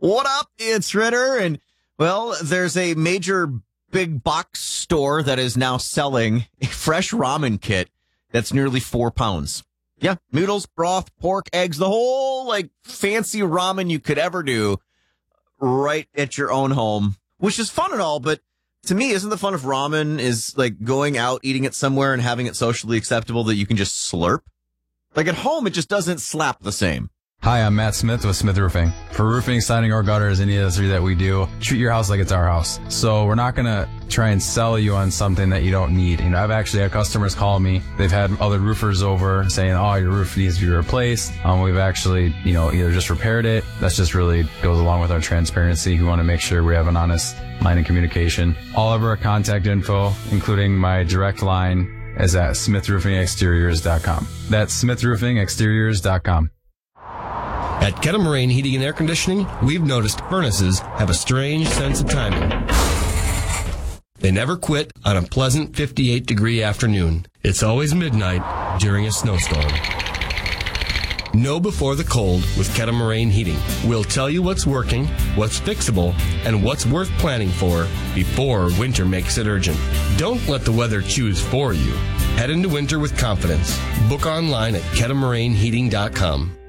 What up? It's Ritter. And, well, there's a major big box store that is now selling a fresh ramen kit that's nearly 4 pounds. Yeah, noodles, broth, pork, eggs, the whole, fancy ramen you could ever do right at your own home, which is fun and all, but to me, isn't the fun of ramen is, going out, eating it somewhere and having it socially acceptable that you can just slurp? At home, it just doesn't slap the same. Hi, I'm Matt Smith with Smith Roofing. For roofing, siding, or gutters, any of the three that we do, treat your house like it's our house. So we're not going to try and sell you on something that you don't need. I've actually had customers call me. They've had other roofers over saying, oh, your roof needs to be replaced. We've actually, either just repaired it. That just really goes along with our transparency. We want to make sure we have an honest line of communication. All of our contact info, including my direct line, is at smithroofingexteriors.com. That's smithroofingexteriors.com. At Kettle Heating and Air Conditioning, we've noticed furnaces have a strange sense of timing. They never quit on a pleasant 58-degree afternoon. It's always midnight during a snowstorm. Know before the cold with Kettle Heating. We'll tell you what's working, what's fixable, and what's worth planning for before winter makes it urgent. Don't let the weather choose for you. Head into winter with confidence. Book online at kettlemarainheating.com.